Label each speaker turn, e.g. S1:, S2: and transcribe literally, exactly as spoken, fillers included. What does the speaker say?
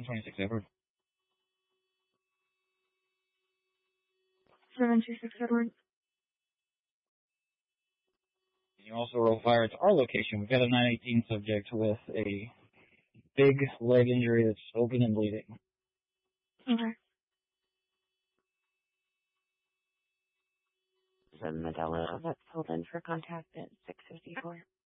S1: seven twenty-six, Edward.
S2: seven two six, Edward.
S1: Can you also roll fire to our location? We've got a nine eighteen subject with a big leg injury that's open and bleeding.
S2: Okay.
S3: The Medela that's held in for contact at six fifty-four.